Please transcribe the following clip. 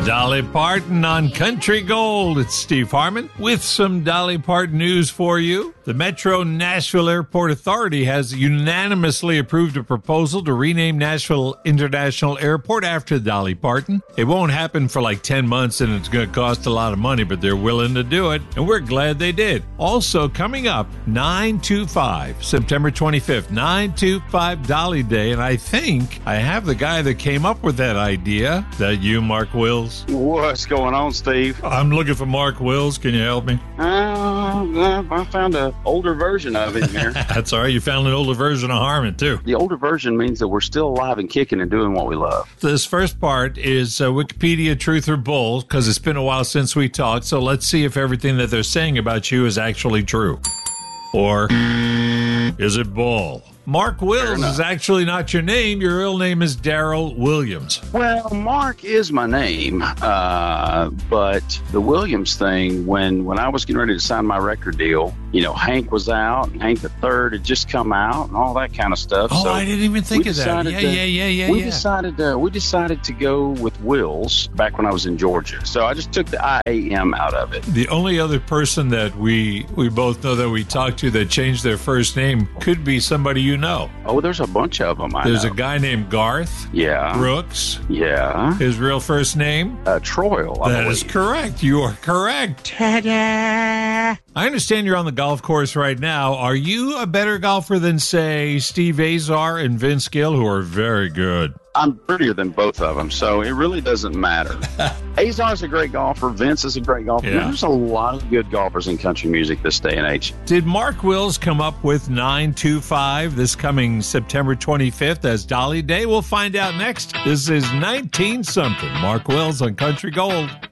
Dolly Parton on Country Gold. It's Steve Harmon with some Dolly Parton news for you. The Metro Nashville Airport Authority has unanimously approved a proposal to rename Nashville International Airport after Dolly Parton. It won't happen for like 10 months and it's going to cost a lot of money, but they're willing to do it, and we're glad they did. Also, coming up, 9/25, September 25th, 9/25 Dolly Day, and I think I have the guy that came up with that idea. Is that you, Mark Wills? What's going on, Steve? I'm looking for Mark Wills. Can you help me? I found an older version of it here. That's all right. You found an older version of Harmon, too. The older version means that we're still alive and kicking and doing what we love. This first part is Wikipedia Truth or Bull, because it's been a while since we talked, so let's see if everything that they're saying about you is actually true. Or is it bull? Mark Wills is actually not your name. Your real name is Darrell Williams. Well, Mark is my name, but the Williams thing, when I was getting ready to sign my record deal, you know, Hank was out, and Hank the Third had just come out, and all that kind of stuff. Oh, so I didn't even think of that. Yeah. We decided to go with Wills back when I was in Georgia. So I just took the IAM out of it. The only other person that we both know that we talked to that changed their first name could be somebody you know. Oh, there's a bunch of them. There's a guy named Garth. Yeah. Brooks. Yeah. His real first name? Troil. That is correct. You are correct. Ta-da! I understand you're on the golf course right now. Are you a better golfer than, say, Steve Azar and Vince Gill, who are very good? I'm prettier than both of them, so it really doesn't matter. Azar's a great golfer. Vince is a great golfer. Yeah. There's a lot of good golfers in country music this day and age. Did Mark Wills come up with 9/25 this coming September 25th as Dolly Day? We'll find out next. This is 19-something. Mark Wills on Country Gold.